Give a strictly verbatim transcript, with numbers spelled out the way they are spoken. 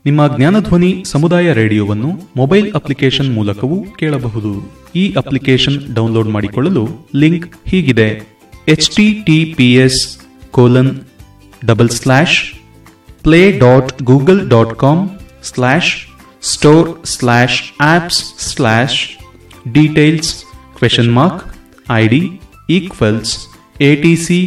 ನಿಮ್ಮ ಜ್ಞಾನಧ್ವನಿ ಸಮುದಾಯ ರೇಡಿಯೋವನ್ನು mobile application ಮೂಲಕವೂ ಕೇಳಬಹುದು. ಈ ಅಪ್ಲಿಕೇಶನ್ ಡೌನ್ಲೋಡ್ ಮಾಡಿಕೊಳ್ಳಲು ಲಿಂಕ್ ಹೀಗಿದೆ: H T T P S colon double slash play dot Google dot com slash store slash apps slash details question mark I D equals A T C